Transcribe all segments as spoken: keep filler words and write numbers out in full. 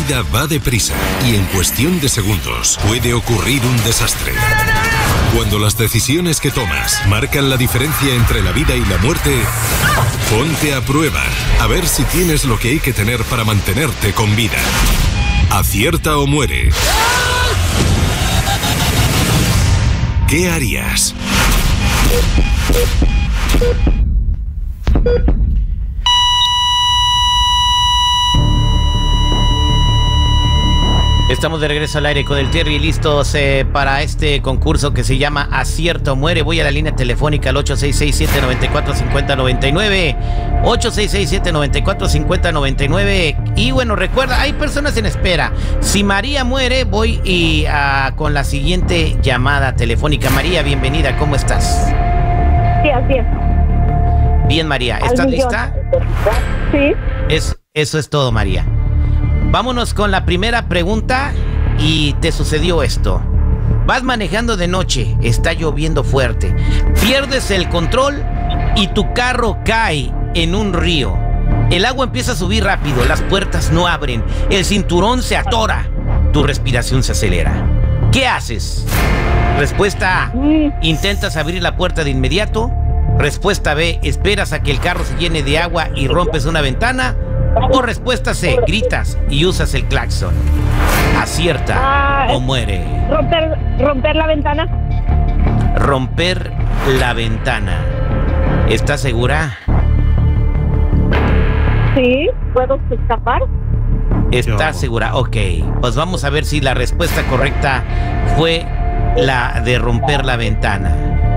vida va deprisa y en cuestión de segundos puede ocurrir un desastre. Cuando las decisiones que tomas marcan la diferencia entre la vida y la muerte, ponte a prueba, a ver si tienes lo que hay que tener para mantenerte con vida. Acierta o muere. ¿Qué harías? Estamos de regreso al aire con el Terry, listos eh, para este concurso que se llama Acierta o Muere. Voy a la línea telefónica al ocho seis seis, siete nueve cuatro, cinco cero nueve nueve, ocho seis seis, siete nueve cuatro, cinco cero nueve nueve. Y bueno, recuerda, hay personas en espera. Si María muere, voy y, uh, con la siguiente llamada telefónica. María, bienvenida, ¿cómo estás? Sí, así es. Bien, María, ¿estás lista? Sí. Es, eso es todo, María. Vámonos con la primera pregunta y te sucedió esto. Vas manejando de noche, está lloviendo fuerte, pierdes el control y tu carro cae en un río. El agua empieza a subir rápido, las puertas no abren, el cinturón se atora, tu respiración se acelera. ¿Qué haces? Respuesta A, intentas abrir la puerta de inmediato. Respuesta B, esperas a que el carro se llene de agua y rompes una ventana. O respuesta C, gritas y usas el claxon. Acierta ah, o muere. Romper, romper la ventana. Romper la ventana. ¿Estás segura? Sí, ¿puedo escapar? ¿Estás segura? Ok, pues vamos a ver si la respuesta correcta fue la de romper la ventana.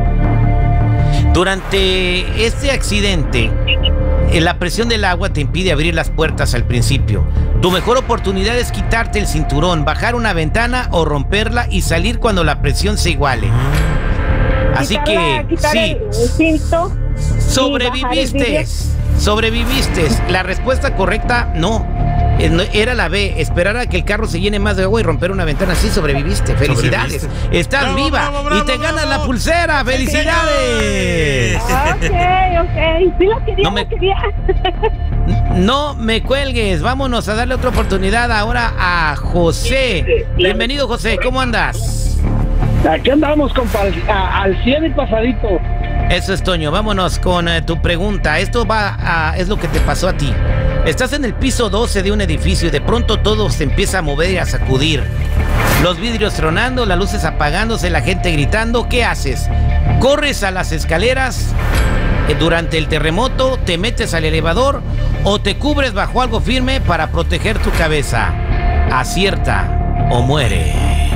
Durante este accidente, la presión del agua te impide abrir las puertas al principio. Tu mejor oportunidad es quitarte el cinturón, bajar una ventana o romperla y salir cuando la presión se iguale. Así quitarla, que sí, el, el cinto sobreviviste, sobreviviste. La respuesta correcta no, era la B, esperar a que el carro se llene más de agua y romper una ventana. Sí, sobreviviste, felicidades. Sobreviviste. Estás bravo, viva bravo, bravo, y te bravo, ganas bravo. La pulsera, felicidades. Ok, ok, sí lo quería, no me, lo quería. No me cuelgues, vámonos a darle otra oportunidad ahora a José. Bienvenido, José, ¿cómo andas? Aquí andamos, compa, al cien y pasadito. Eso es, Toño, vámonos con uh, tu pregunta. Esto va a, es lo que te pasó a ti. Estás en el piso doce de un edificio y de pronto todo se empieza a mover y a sacudir. Los vidrios tronando, las luces apagándose, la gente gritando. ¿Qué haces? ¿Corres a las escaleras eh, durante el terremoto? ¿Te metes al elevador? ¿O te cubres bajo algo firme para proteger tu cabeza? Acierta o muere.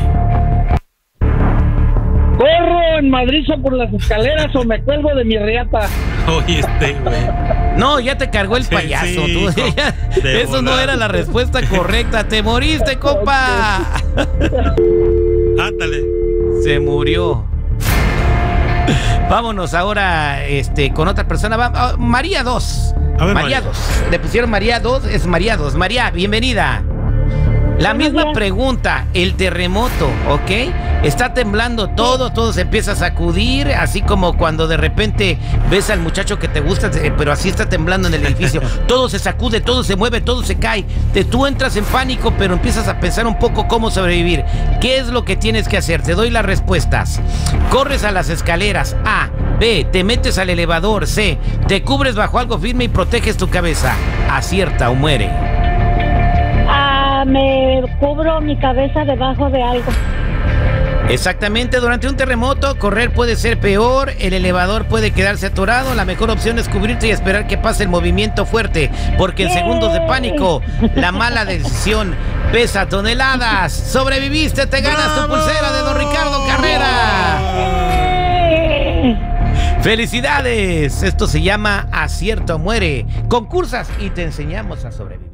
¿Corro en madrizo por las escaleras o me cuelgo de mi riata? Oye, este, güey. No, ya te cargó el sí, payaso. Sí, tú, ya, eso volar. No era la respuesta correcta. ¡Te moriste, compa! Ándale. Se murió. Vámonos ahora este, con otra persona. Va, oh, María dos. A ver, María dos. Le pusieron María dos, es María dos. María, bienvenida. La misma pregunta, el terremoto, ¿ok? Está temblando todo, todo se empieza a sacudir, así como cuando de repente ves al muchacho que te gusta, pero así está temblando en el edificio. Todo se sacude, todo se mueve, todo se cae. Te, tú entras en pánico, pero empiezas a pensar un poco cómo sobrevivir. ¿Qué es lo que tienes que hacer? Te doy las respuestas. Corres a las escaleras. A. B. Te metes al elevador. C. Te cubres bajo algo firme y proteges tu cabeza. Acierta o muere. Me cubro mi cabeza debajo de algo. Exactamente, durante un terremoto correr puede ser peor, el elevador puede quedarse atorado, la mejor opción es cubrirte y esperar que pase el movimiento fuerte, porque en segundos de pánico, la mala decisión pesa toneladas. Sobreviviste, te ganas tu pulsera de don Ricardo Carrera. ¡Felicidades! Esto se llama Acierta o Muere. Concursas y te enseñamos a sobrevivir.